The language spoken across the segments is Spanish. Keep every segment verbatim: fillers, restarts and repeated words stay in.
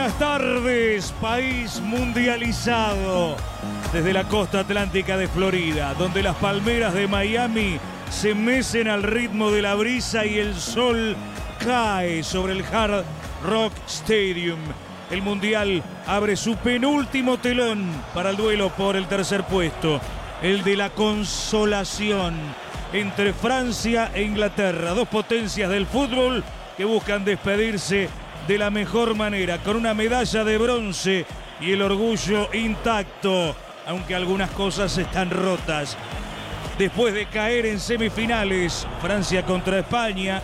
Buenas tardes, país mundializado. Desde la costa atlántica de Florida, donde las palmeras de Miami se mecen al ritmo de la brisa y el sol cae sobre el Hard Rock Stadium. El Mundial abre su penúltimo telón para el duelo por el tercer puesto, el de la consolación entre Francia e Inglaterra, dos potencias del fútbol que buscan despedirse de la mejor manera, con una medalla de bronce y el orgullo intacto, aunque algunas cosas están rotas. Después de caer en semifinales, Francia contra España,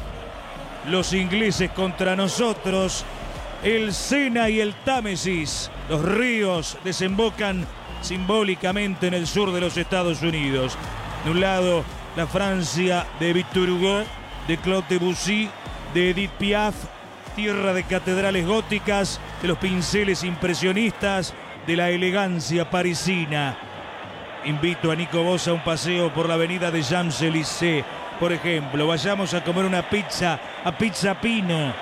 los ingleses contra nosotros, el Sena y el Támesis, los ríos, desembocan simbólicamente en el sur de los Estados Unidos. De un lado, la Francia de Victor Hugo, de Claude Debussy, de Edith Piaf, tierra de catedrales góticas, de los pinceles impresionistas, de la elegancia parisina. Invito a Nico Bosa a un paseo por la avenida de Champs-Élysées, por ejemplo. Vayamos a comer una pizza, a Pizza Pino.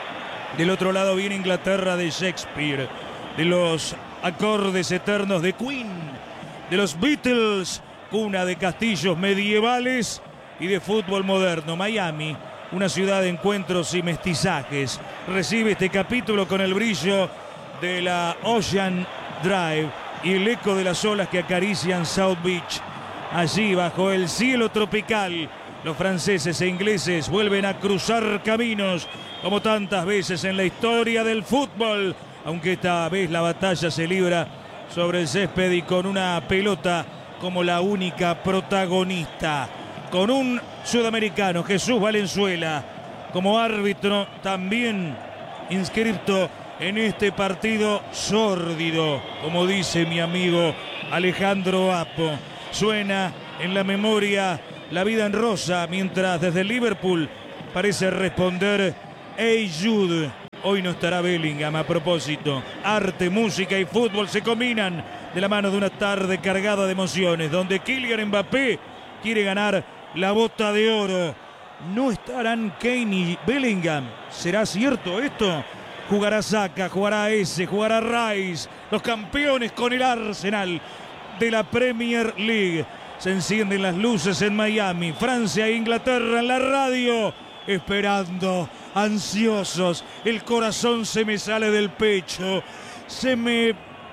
Del otro lado viene Inglaterra de Shakespeare, de los acordes eternos de Queen, de los Beatles, cuna de castillos medievales y de fútbol moderno. Miami, una ciudad de encuentros y mestizajes, recibe este capítulo con el brillo de la Ocean Drive y el eco de las olas que acarician South Beach. Allí, bajo el cielo tropical, los franceses e ingleses vuelven a cruzar caminos como tantas veces en la historia del fútbol, aunque esta vez la batalla se libra sobre el césped y con una pelota como la única protagonista, con un sudamericano, Jesús Valenzuela, como árbitro también inscripto en este partido sórdido, como dice mi amigo Alejandro Apo. Suena en la memoria La vida en rosa, mientras desde Liverpool parece responder Hey Jude. Hoy no estará Bellingham. A propósito, arte, música y fútbol se combinan de la mano de una tarde cargada de emociones, donde Kylian Mbappé quiere ganar la bota de oro. No estarán Kane y Bellingham. ¿Será cierto esto? Jugará Saka, jugará ese, jugará Rice, los campeones con el Arsenal de la Premier League. Se encienden las luces en Miami, Francia e Inglaterra en la radio, esperando, ansiosos. El corazón se me sale del pecho, se me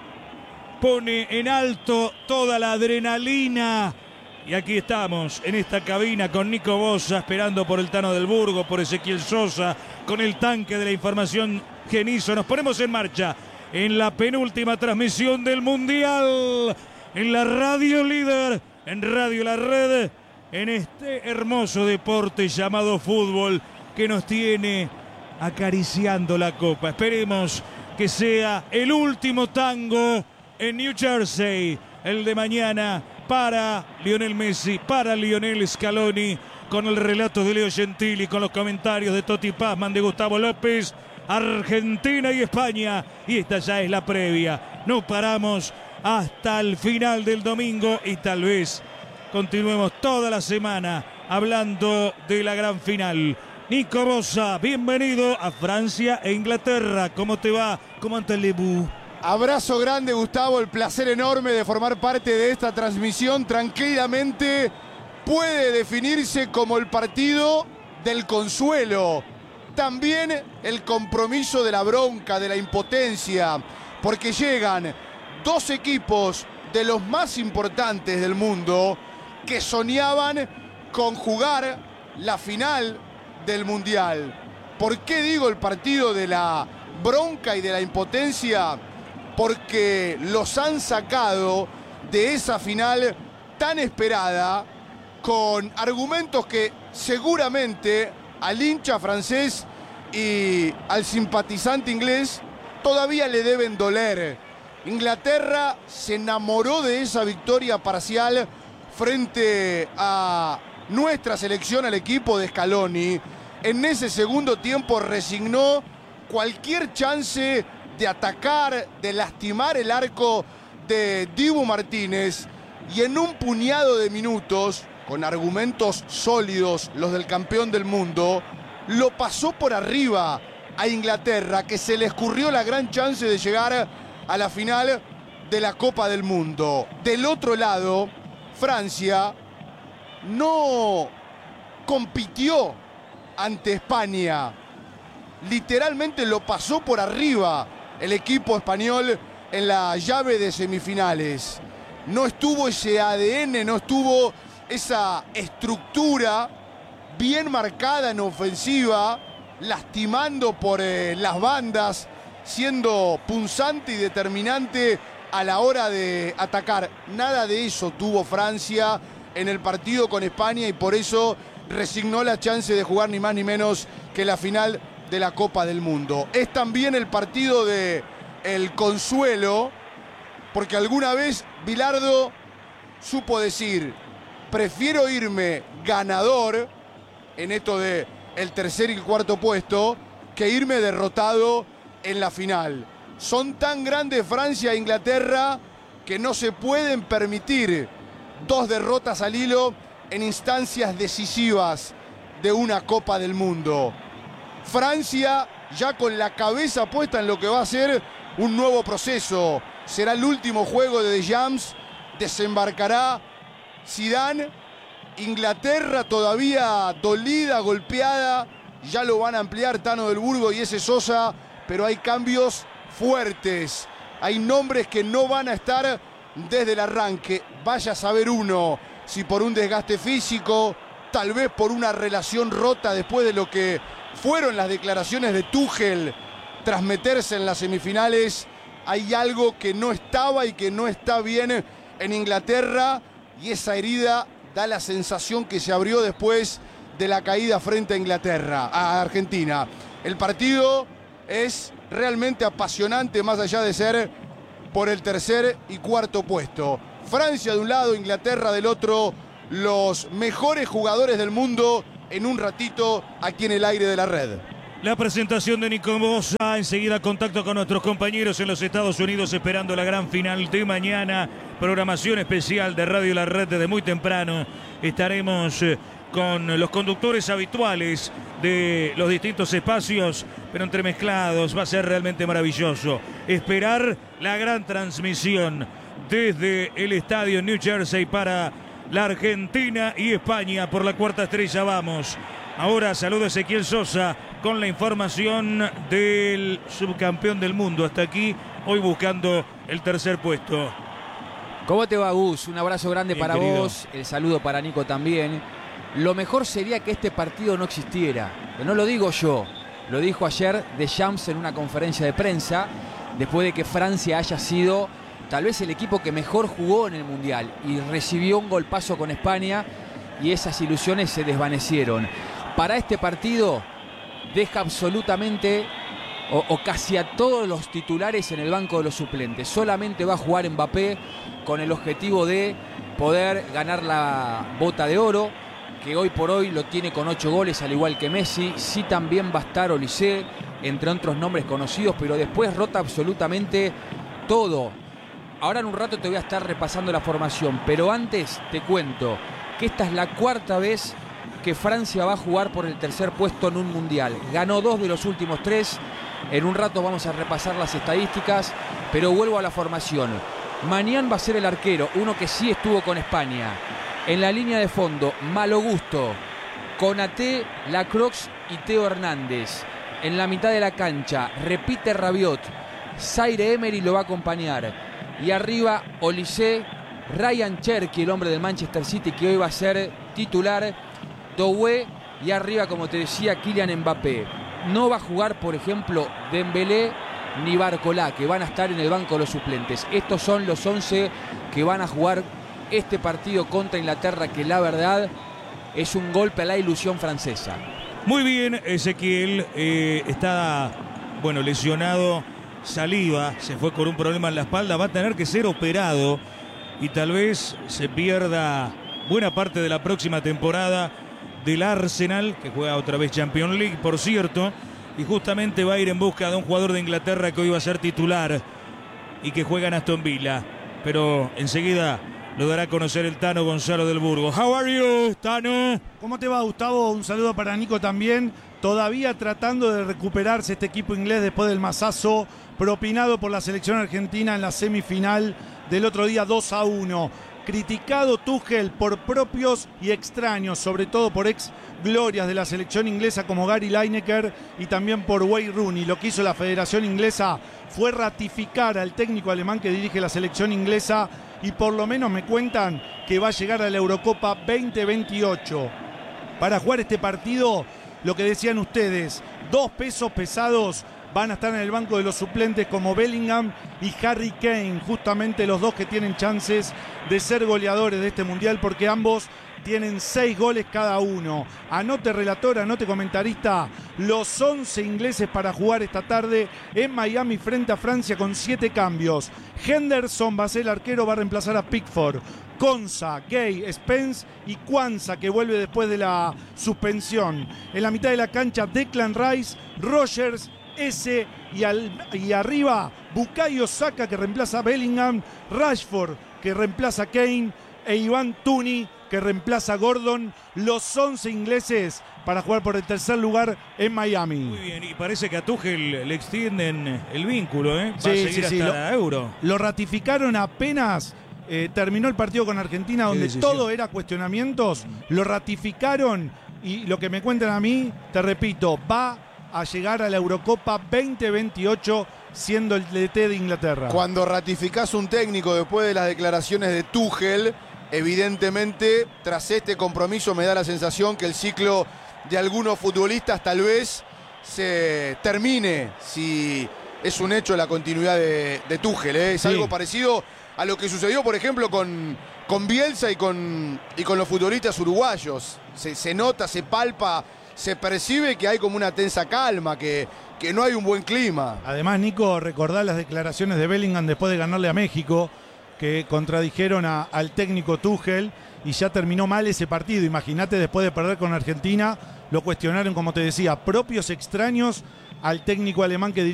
pone en alto toda la adrenalina. Y aquí estamos, en esta cabina con Nico Bosa, esperando por el Tano del Burgo, por Ezequiel Sosa, con el tanque de la información Genizo. Nos ponemos en marcha en la penúltima transmisión del Mundial, en la radio líder, en Radio La Red, en este hermoso deporte llamado fútbol que nos tiene acariciando la copa. Esperemos que sea el último tango en New Jersey, el de mañana, para Lionel Messi, para Lionel Scaloni, con el relato de Leo Gentili, con los comentarios de Toti Pazman, de Gustavo López, Argentina y España, y esta ya es la previa. No paramos hasta el final del domingo y tal vez continuemos toda la semana hablando de la gran final. Nico Bosa, bienvenido a Francia e Inglaterra. ¿Cómo te va? ¿Cómo allez-vous? Abrazo grande, Gustavo, el placer enorme de formar parte de esta transmisión. Tranquilamente puede definirse como el partido del consuelo. También el compromiso de la bronca, de la impotencia, porque llegan dos equipos de los más importantes del mundo que soñaban con jugar la final del Mundial. ¿Por qué digo el partido de la bronca y de la impotencia? Porque los han sacado de esa final tan esperada, con argumentos que seguramente al hincha francés y al simpatizante inglés todavía le deben doler. Inglaterra se enamoró de esa victoria parcial frente a nuestra selección, al equipo de Scaloni. En ese segundo tiempo resignó cualquier chance de atacar, de lastimar el arco de Dibu Martínez, y en un puñado de minutos, con argumentos sólidos, los del campeón del mundo, lo pasó por arriba a Inglaterra, que se le escurrió la gran chance de llegar a la final de la Copa del Mundo. Del otro lado, Francia no compitió ante España. Literalmente lo pasó por arriba el equipo español en la llave de semifinales. No estuvo ese A D N, no estuvo esa estructura bien marcada en ofensiva, lastimando por eh, las bandas, siendo punzante y determinante a la hora de atacar. Nada de eso tuvo Francia en el partido con España y por eso resignó la chance de jugar ni más ni menos que la final de la Copa del Mundo. Es también el partido de el consuelo, porque alguna vez Bilardo supo decir: prefiero irme ganador en esto de el tercer y el cuarto puesto que irme derrotado en la final. Son tan grandes Francia e Inglaterra que no se pueden permitir dos derrotas al hilo en instancias decisivas de una Copa del Mundo. Francia ya con la cabeza puesta en lo que va a ser un nuevo proceso. Será el último juego de Deschamps, desembarcará Zidane. Inglaterra todavía dolida, golpeada, ya lo van a ampliar Tano del Burgo y ese Sosa, pero hay cambios fuertes. Hay nombres que no van a estar desde el arranque. Vaya a saber uno si por un desgaste físico, tal vez por una relación rota después de lo que fueron las declaraciones de Tuchel tras meterse en las semifinales. Hay algo que no estaba y que no está bien en Inglaterra y esa herida da la sensación que se abrió después de la caída frente a Inglaterra, a Argentina. El partido es realmente apasionante, más allá de ser por el tercer y cuarto puesto. Francia de un lado, Inglaterra del otro, los mejores jugadores del mundo en un ratito aquí en el aire de la red. La presentación de Nico Bosa, enseguida contacto con nuestros compañeros en los Estados Unidos esperando la gran final de mañana. Programación especial de Radio La Red desde muy temprano. Estaremos con los conductores habituales de los distintos espacios, pero entremezclados. Va a ser realmente maravilloso. Esperar la gran transmisión desde el estadio New Jersey para la Argentina y España por la cuarta estrella. Vamos. Ahora saludo a Ezequiel Sosa con la información del subcampeón del mundo. Hasta aquí, hoy buscando el tercer puesto. ¿Cómo te va, Gus? Un abrazo grande Bien, para querido. vos, el saludo para Nico también. Lo mejor sería que este partido no existiera. Pero no lo digo yo, lo dijo ayer Deschamps en una conferencia de prensa, después de que Francia haya sido tal vez el equipo que mejor jugó en el Mundial y recibió un golpazo con España y esas ilusiones se desvanecieron. Para este partido deja absolutamente o, o casi a todos los titulares en el banco de los suplentes. Solamente va a jugar Mbappé con el objetivo de poder ganar la bota de oro, que hoy por hoy lo tiene con ocho goles al igual que Messi. Sí, también va a estar Olise, entre otros nombres conocidos, pero después rota absolutamente todo. Ahora en un rato te voy a estar repasando la formación, pero antes te cuento que esta es la cuarta vez que Francia va a jugar por el tercer puesto en un mundial. Ganó dos de los últimos tres. En un rato vamos a repasar las estadísticas, pero vuelvo a la formación. Mañana va a ser el arquero, uno que sí estuvo con España. En la línea de fondo, Malo Gusto, Konaté, Lacroix y Teo Hernández. En la mitad de la cancha, repite Rabiot, Zaire Emery lo va a acompañar. Y arriba, Olise, Ryan Cherki, el hombre del Manchester City, que hoy va a ser titular. Doué y arriba, como te decía, Kylian Mbappé. No va a jugar, por ejemplo, Dembélé ni Barcola, que van a estar en el banco de los suplentes. Estos son los once que van a jugar este partido contra Inglaterra, que la verdad es un golpe a la ilusión francesa. Muy bien, Ezequiel. Eh, está, bueno, lesionado Saliba. Se fue con un problema en la espalda. Va a tener que ser operado y tal vez se pierda buena parte de la próxima temporada del Arsenal, que juega otra vez Champions League, por cierto, y justamente va a ir en busca de un jugador de Inglaterra que hoy va a ser titular y que juega en Aston Villa. Pero enseguida lo dará a conocer el Tano Gonzalo del Burgo. How are you, Tano? ¿Cómo te va, Gustavo? Un saludo para Nico también. Todavía tratando de recuperarse este equipo inglés después del masazo propinado por la selección argentina en la semifinal del otro día dos a uno. Criticado Tuchel por propios y extraños, sobre todo por ex glorias de la selección inglesa como Gary Lineker y también por Wayne Rooney. Lo que hizo la Federación Inglesa fue ratificar al técnico alemán que dirige la selección inglesa y por lo menos me cuentan que va a llegar a la Eurocopa veinte veintiocho. Para jugar este partido, lo que decían ustedes, dos pesos pesados van a estar en el banco de los suplentes como Bellingham y Harry Kane, justamente los dos que tienen chances de ser goleadores de este mundial porque ambos tienen seis goles cada uno. Anote relator, anote comentarista, los once ingleses para jugar esta tarde en Miami frente a Francia con siete cambios. Henderson va a ser el arquero, va a reemplazar a Pickford. Konsa, Gay, Spence y Kwanzaa, que vuelve después de la suspensión. En la mitad de la cancha, Declan Rice, Rogers, S y, al, y arriba Bukayo Saka, que reemplaza a Bellingham, Rashford, que reemplaza a Kane, e Ivan Toney, que reemplaza a Gordon. Los once ingleses para jugar por el tercer lugar en Miami. Muy bien, y parece que a Tuchel le extienden el vínculo, ¿eh? Va sí, a seguir sí, hasta sí, lo, la Euro. Lo ratificaron apenas eh, terminó el partido con Argentina, donde sí, sí, todo sí. era cuestionamientos. Lo ratificaron y lo que me cuentan a mí, te repito, va a llegar a la Eurocopa veinte veintiocho siendo el D T de Inglaterra. Cuando ratificás un técnico después de las declaraciones de Tuchel, evidentemente tras este compromiso me da la sensación que el ciclo de algunos futbolistas tal vez se termine si es un hecho la continuidad de, de Tuchel, ¿eh? Es sí. algo parecido a lo que sucedió, por ejemplo, con, con Bielsa y con, y con los futbolistas uruguayos. Se, se nota, se palpa, se percibe que hay como una tensa calma, que, que no hay un buen clima. Además, Nico, recordá las declaraciones de Bellingham después de ganarle a México, que contradijeron a, al técnico Tuchel y ya terminó mal ese partido. Imagínate, después de perder con Argentina, lo cuestionaron, como te decía, propios extraños al técnico alemán que